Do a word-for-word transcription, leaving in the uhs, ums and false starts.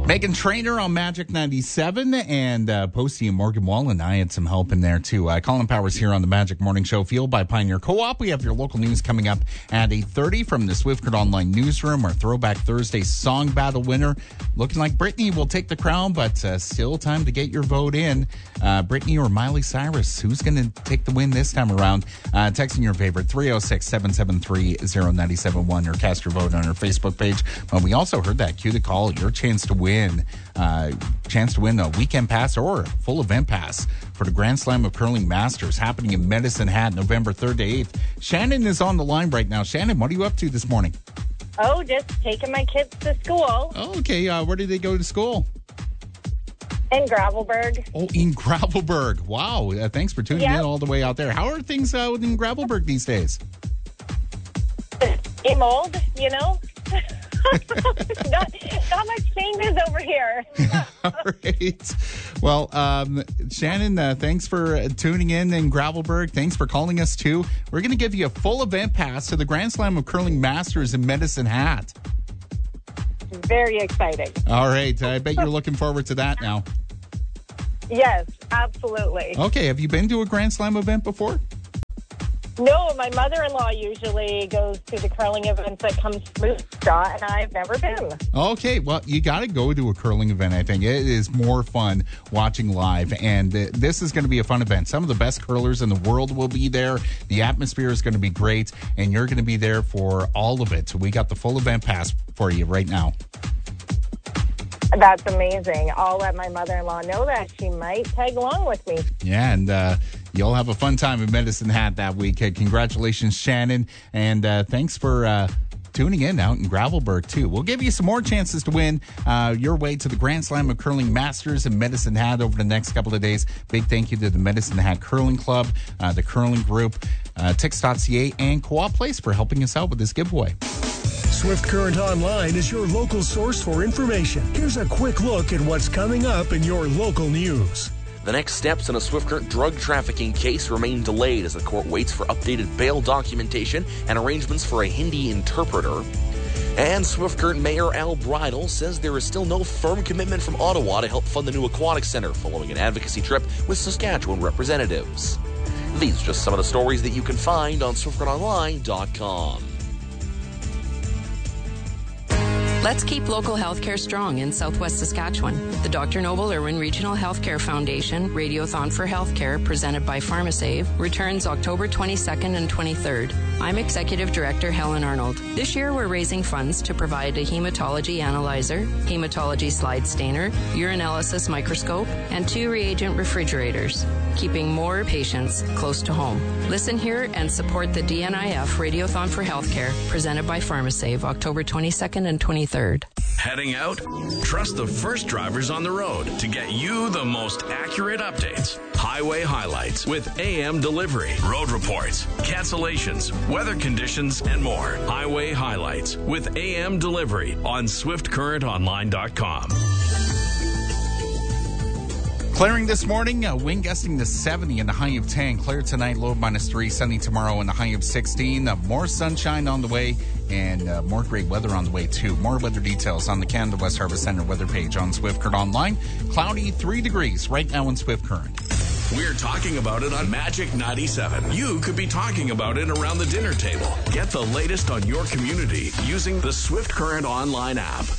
Megan Trainor on Magic ninety-seven, and uh, Posty and Morgan Wallen. I had some help in there, too. Uh, Colin Powers here on the Magic Morning Show, fueled by Pioneer Co-op. We have your local news coming up at eight thirty from the Swift Current Online Newsroom. Our Throwback Thursday Song Battle winner. Looking like Brittany will take the crown, but uh, still time to get your vote in. Uh, Brittany or Miley Cyrus, who's going to take the win this time around? Uh, texting your favorite, three oh six, seven seven three, oh nine seven one, or cast your vote on our Facebook page. But we also heard that. Cue the call, your chance to win. Uh, chance to win a weekend pass or a full event pass for the Grand Slam of Curling Masters happening in Medicine Hat November third to eighth. Shannon is on the line right now. Shannon, what are you up to this morning? Oh, just taking my kids to school. Oh, okay. Uh, where do they go to school? In Gravelburg. Oh, in Gravelburg. Wow. Uh, thanks for tuning yep. in all the way out there. How are things uh, in Gravelburg these days? Game old, you know? not, not much changes over here. All right. Well, um, Shannon, uh, thanks for uh, tuning in in Gravelburg. Thanks for calling us, too. We're going to give you a full event pass to the Grand Slam of Curling Masters in Medicine Hat. Very exciting. All right. I bet you're looking forward to that now. Yes, absolutely. Okay. Have you been to a Grand Slam event before? No, my mother-in-law usually goes to the curling events that come to Moose Jaw, and I've never been. Okay, well, you got to go to a curling event, I think. It is more fun watching live, and uh, this is going to be a fun event. Some of the best curlers in the world will be there. The atmosphere is going to be great, and you're going to be there for all of it. So we got the full event pass for you right now. That's amazing. I'll let my mother-in-law know that. She might tag along with me. Yeah, and uh, you'll have a fun time in Medicine Hat that week. Uh, congratulations, Shannon, and uh, thanks for uh, tuning in out in Gravelburg, too. We'll give you some more chances to win uh, your way to the Grand Slam of Curling Masters in Medicine Hat over the next couple of days. Big thank you to the Medicine Hat Curling Club, uh, the Curling Group, uh, Tix dot C A, and Co-op Place for helping us out with this giveaway. Swift Current Online is your local source for information. Here's a quick look at what's coming up in your local news. The next steps in a Swift Current drug trafficking case remain delayed as the court waits for updated bail documentation and arrangements for a Hindi interpreter. And Swift Current Mayor Al Bridle says there is still no firm commitment from Ottawa to help fund the new aquatic center following an advocacy trip with Saskatchewan representatives. These are just some of the stories that you can find on swift current online dot com. Let's keep local healthcare strong in Southwest Saskatchewan. The Doctor Noble Irwin Regional Healthcare Foundation Radiothon for Healthcare, presented by PharmaSave, returns October twenty-second and twenty-third. I'm Executive Director Helen Arnold. This year we're raising funds to provide a hematology analyzer, hematology slide stainer, urinalysis microscope, and two reagent refrigerators, keeping more patients close to home. Listen here and support the D N I F Radiothon for Healthcare, presented by PharmaSave, October twenty-second and twenty-third. Heading out? Trust the first drivers on the road to get you the most accurate updates. Highway highlights with A M delivery, road reports, cancellations, weather conditions, and more. Highway highlights with A M delivery on swift current online dot com. Clearing this morning, uh, wind gusting to seventy and a high of ten. Clear tonight, low of minus three. Sunny tomorrow and a high of sixteen. Uh, more sunshine on the way and uh, more great weather on the way, too. More weather details on the Canada West Harvest Center weather page on Swift Current Online. Cloudy, three degrees right now in Swift Current. We're talking about it on Magic ninety-seven. You could be talking about it around the dinner table. Get the latest on your community using the Swift Current Online app.